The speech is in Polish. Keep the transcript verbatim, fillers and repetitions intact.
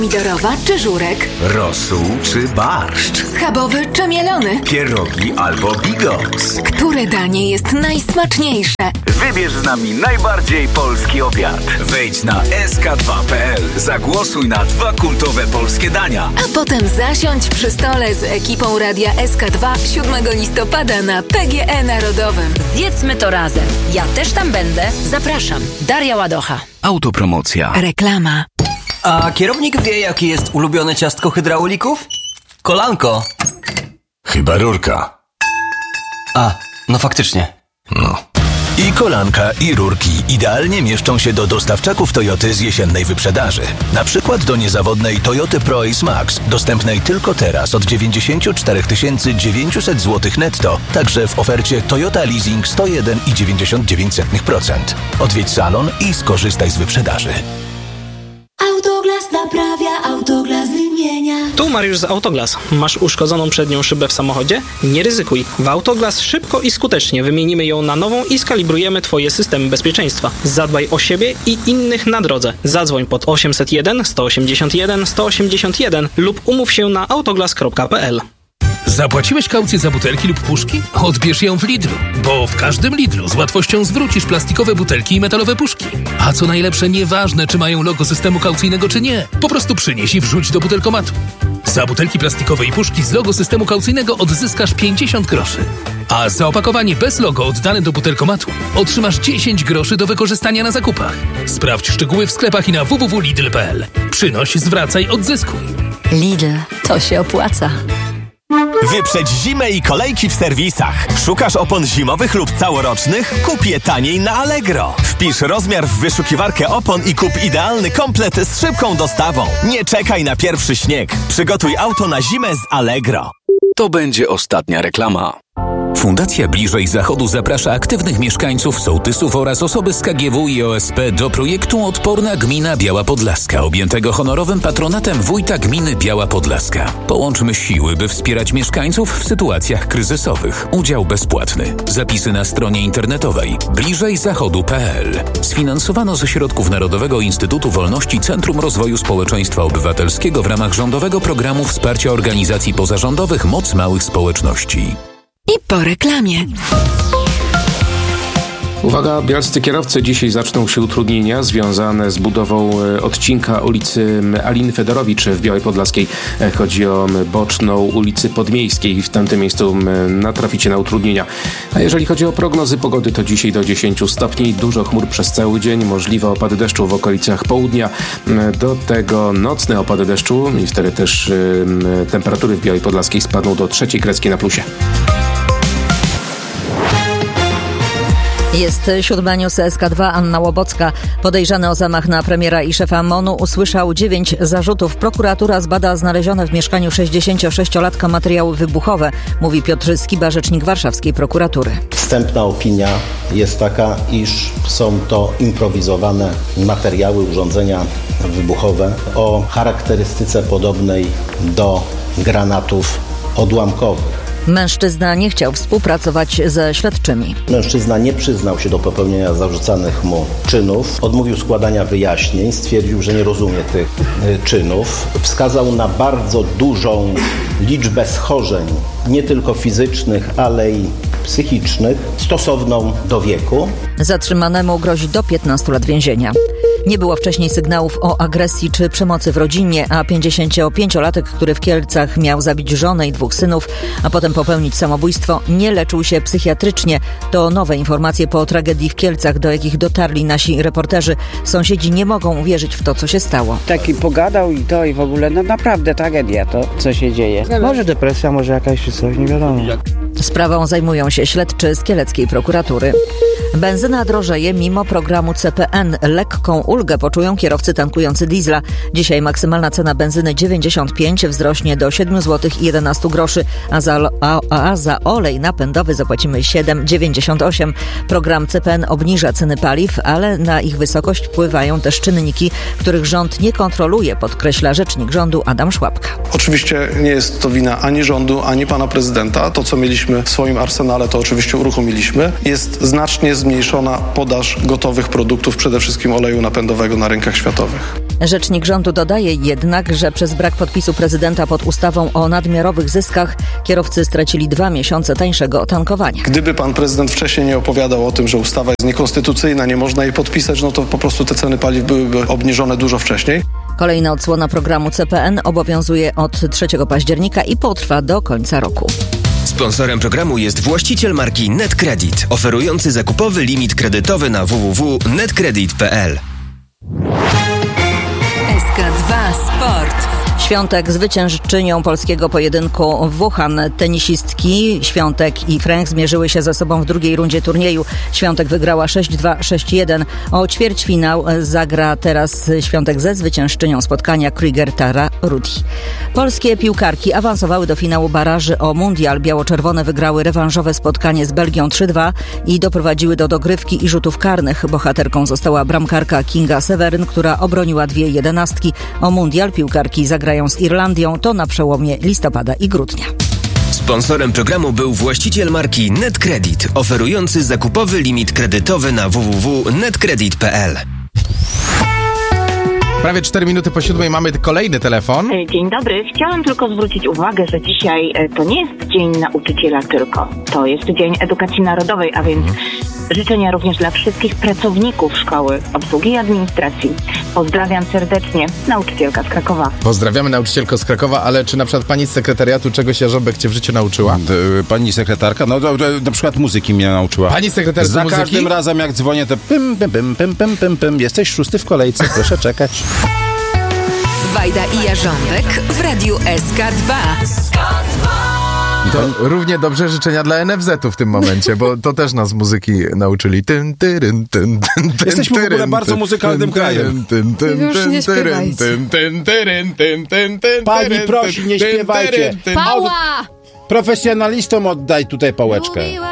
Pomidorowa czy żurek? Rosół czy barszcz? Schabowy czy mielony? Pierogi albo bigos? Które danie jest najsmaczniejsze? Wybierz z nami najbardziej polski obiad. Wejdź na es ka dwa kropka pe el, zagłosuj na dwa kultowe polskie dania. A potem zasiądź przy stole z ekipą Radia es ka dwa siódmego listopada na pe gie e Narodowym. Zjedzmy to razem. Ja też tam będę. Zapraszam. Daria Ładocha. Autopromocja. Reklama. A kierownik wie, jakie jest ulubione ciastko hydraulików? Kolanko. Chyba rurka. A, no faktycznie. No. I kolanka, i rurki idealnie mieszczą się do dostawczaków Toyoty z jesiennej wyprzedaży. Na przykład do niezawodnej Toyoty Pro-Ace Max, dostępnej tylko teraz od dziewięćdziesiąt cztery tysiące dziewięćset złotych netto, także w ofercie Toyota Leasing sto jeden i dziewięćdziesiąt dziewięć procent. Odwiedź salon i skorzystaj z wyprzedaży. Autoglas naprawia, Autoglas wymienia. Tu Mariusz z Autoglas. Masz uszkodzoną przednią szybę w samochodzie? Nie ryzykuj. W Autoglas szybko i skutecznie wymienimy ją na nową i skalibrujemy Twoje systemy bezpieczeństwa. Zadbaj o siebie i innych na drodze. Zadzwoń pod osiemset jeden sto osiemdziesiąt jeden sto osiemdziesiąt jeden lub umów się na autoglas kropka pe el. Zapłaciłeś kaucję za butelki lub puszki? Odbierz ją w Lidlu, bo w każdym Lidlu z łatwością zwrócisz plastikowe butelki i metalowe puszki. A co najlepsze, nieważne czy mają logo systemu kaucyjnego czy nie, po prostu przynieś i wrzuć do butelkomatu. Za butelki plastikowe i puszki z logo systemu kaucyjnego odzyskasz pięćdziesiąt groszy. A za opakowanie bez logo oddane do butelkomatu otrzymasz dziesięć groszy do wykorzystania na zakupach. Sprawdź szczegóły w sklepach i na w w w kropka lidl kropka pe el. Przynoś, zwracaj, odzyskuj. Lidl, to się opłaca. Wyprzedź zimę i kolejki w serwisach. Szukasz opon zimowych lub całorocznych? Kup je taniej na Allegro. Wpisz rozmiar w wyszukiwarkę opon i kup idealny komplet z szybką dostawą. Nie czekaj na pierwszy śnieg. Przygotuj auto na zimę z Allegro. To będzie ostatnia reklama. Fundacja Bliżej Zachodu zaprasza aktywnych mieszkańców, sołtysów oraz osoby z ka gie wu i o es pe do projektu Odporna Gmina Biała Podlaska, objętego honorowym patronatem wójta gminy Biała Podlaska. Połączmy siły, by wspierać mieszkańców w sytuacjach kryzysowych. Udział bezpłatny. Zapisy na stronie internetowej bliżej zachodu kropka pe el. Sfinansowano ze środków Narodowego Instytutu Wolności Centrum Rozwoju Społeczeństwa Obywatelskiego w ramach rządowego programu wsparcia organizacji pozarządowych Moc Małych Społeczności. I po reklamie. Uwaga, bielscy kierowcy, dzisiaj zaczną się utrudnienia związane z budową odcinka ulicy Aliny Fedorowicz w Białej Podlaskiej. Chodzi o boczną ulicy Podmiejskiej. W tamtym miejscu natraficie na utrudnienia. A jeżeli chodzi o prognozy pogody, to dzisiaj do dziesięć stopni, dużo chmur przez cały dzień, możliwe opady deszczu w okolicach południa. Do tego nocne opady deszczu i wtedy też y, temperatury w Białej Podlaskiej spadną do trzeciej kreski na plusie. Jest siódma news es ka dwa. Anna Łobocka. Podejrzany o zamach na premiera i szefa MON-u usłyszał dziewięć zarzutów. Prokuratura zbada znalezione w mieszkaniu sześćdziesięciosześciolatka materiały wybuchowe, mówi Piotr Skiba, rzecznik warszawskiej prokuratury. Wstępna opinia jest taka, iż są to improwizowane materiały, urządzenia wybuchowe o charakterystyce podobnej do granatów odłamkowych. Mężczyzna nie chciał współpracować ze śledczymi. Mężczyzna nie przyznał się do popełnienia zarzucanych mu czynów, odmówił składania wyjaśnień, stwierdził, że nie rozumie tych y, czynów. Wskazał na bardzo dużą liczbę schorzeń, nie tylko fizycznych, ale i psychicznych, stosowną do wieku. Zatrzymanemu grozi do piętnastu lat więzienia. Nie było wcześniej sygnałów o agresji czy przemocy w rodzinie, a pięćdziesięciopięciolatek, który w Kielcach miał zabić żonę i dwóch synów, a potem popełnić samobójstwo, nie leczył się psychiatrycznie. To nowe informacje po tragedii w Kielcach, do jakich dotarli nasi reporterzy. Sąsiedzi nie mogą uwierzyć w to, co się stało. Taki pogadał i to i w ogóle, no naprawdę tragedia to, co się dzieje. Może depresja, może jakaś czy coś, nie wiadomo. Sprawą zajmują się śledczy z kieleckiej prokuratury. Benzyna drożeje mimo programu ce pe en. Lekką ulgę poczują kierowcy tankujący diesla. Dzisiaj maksymalna cena benzyny dziewięćdziesiąt pięć wzrośnie do siedem złotych jedenaście groszy, a za, a, a za olej napędowy zapłacimy siedem dziewięćdziesiąt osiem. Program ce pe en obniża ceny paliw, ale na ich wysokość wpływają też czynniki, których rząd nie kontroluje, podkreśla rzecznik rządu Adam Szłapka. Oczywiście nie jest to wina ani rządu, ani pana prezydenta. To, co mieliśmy w swoim arsenale, to oczywiście uruchomiliśmy. Jest znacznie zmniejszona podaż gotowych produktów, przede wszystkim oleju napędowego na rynkach światowych. Rzecznik rządu dodaje jednak, że przez brak podpisu prezydenta pod ustawą o nadmiarowych zyskach kierowcy stracili dwa miesiące tańszego tankowania. Gdyby pan prezydent wcześniej nie opowiadał o tym, że ustawa jest niekonstytucyjna, nie można jej podpisać, no to po prostu te ceny paliw byłyby obniżone dużo wcześniej. Kolejna odsłona programu C P N obowiązuje od trzeciego października i potrwa do końca roku. Sponsorem programu jest właściciel marki NetCredit, oferujący zakupowy limit kredytowy na w w w kropka netcredit kropka p l. S K dwa Sport. Świątek zwyciężczynią polskiego pojedynku w Wuhan. Tenisistki Świątek i Fręch zmierzyły się ze sobą w drugiej rundzie turnieju. Świątek wygrała sześć dwa, sześć jeden. O ćwierćfinał zagra teraz Świątek ze zwyciężczynią spotkania Krüger Tara Ruti. Polskie piłkarki awansowały do finału baraży o mundial. Biało-czerwone wygrały rewanżowe spotkanie z Belgią trzy dwa i doprowadziły do dogrywki i rzutów karnych. Bohaterką została bramkarka Kinga Seweryn, która obroniła dwie jedenastki. O mundial piłkarki zagrają z Irlandią, to na przełomie listopada i grudnia. Sponsorem programu był właściciel marki NetCredit, oferujący zakupowy limit kredytowy na w w w kropka netcredit kropka p l. Prawie cztery minuty po siódmej mamy kolejny telefon. Dzień dobry. Chciałam tylko zwrócić uwagę, że dzisiaj to nie jest Dzień Nauczyciela tylko. To jest Dzień Edukacji Narodowej, a więc życzenia również dla wszystkich pracowników szkoły, obsługi i administracji. Pozdrawiam serdecznie. Nauczycielka z Krakowa. Pozdrawiamy nauczycielko z Krakowa, ale czy na przykład pani z sekretariatu czegoś Jarząbek cię w życiu nauczyła? D- pani sekretarka? No to, to, na przykład muzyki mnie nauczyła. Pani sekretarka Za muzyki? każdym razem jak dzwonię, to pym, pym, pym, pym, pym, pym, pym. Jesteś szósty w kolejce, proszę czekać. Wajda i Jarząbek w Radiu S K dwa. To równie dobrze życzenia dla N F Z-u w tym momencie, bo to też nas muzyki nauczyli. Tyn, tyryn, tyn, tyn, tyn, Jesteśmy w ogóle tyryn, bardzo tyn, muzykalnym tyn, krajem. tyn, tyn, Już tyn, nie tyryn, śpiewajcie. tyn, tyn, tyryn, tyn, tyn, tyn, Pani tyryn, prosi, nie tyn, śpiewajcie. tyryn, tyn. Pała! Profesjonalistom oddaj tutaj pałeczkę. Lubiła